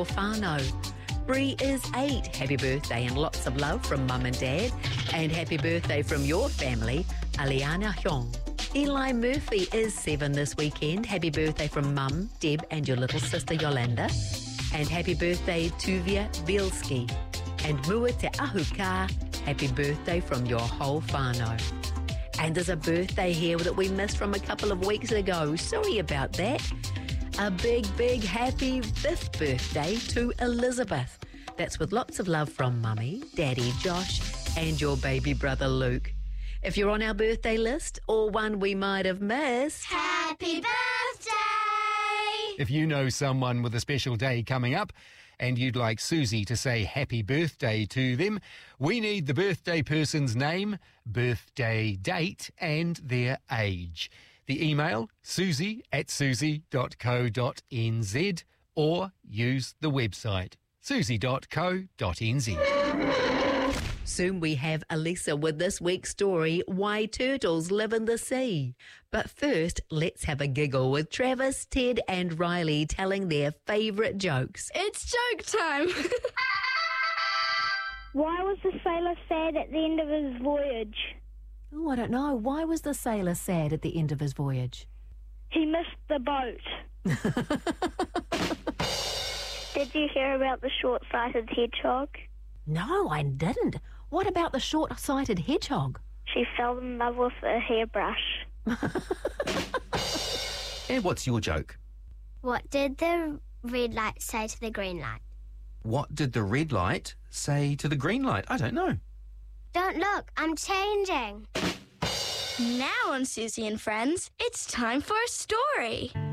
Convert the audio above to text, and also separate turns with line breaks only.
your whānau. Bree is 8. Happy birthday and lots of love from Mum and Dad. And happy birthday from your family, Aliana Hyong. Eli Murphy is 7 this weekend. Happy birthday from Mum, Deb and your little sister Yolanda. And happy birthday Tuvia Bielski. And Mua Te Ahuka, happy birthday from your whole whānau. And there's a birthday here that we missed from a couple of weeks ago. Sorry about that. A big, big happy 5th birthday to Elizabeth. That's with lots of love from Mummy, Daddy Josh and your baby brother Luke. If you're on our birthday list or one we might have missed,
Happy birthday!
If you know someone with a special day coming up and you'd like Susie to say happy birthday to them, we need the birthday person's name, birthday date and their age. The email, susie@susie.co.nz, or use the website, susie.co.nz.
Soon we have Elisa with this week's story, Why Turtles Live in the Sea. But first, let's have a giggle with Travis, Ted and Riley telling their favourite jokes.
It's joke time!
Why was the sailor sad at the end of his voyage?
Oh, I don't know. Why was the sailor sad at the end of his voyage?
He missed the boat. Did you hear about the short-sighted hedgehog?
No, I didn't. What about the short-sighted hedgehog?
She fell in love with a hairbrush.
And what's your joke?
What did the red light say to the green light?
What did the red light say to the green light? I don't know.
Don't look, I'm changing.
Now on Susie and Friends, it's time for a story.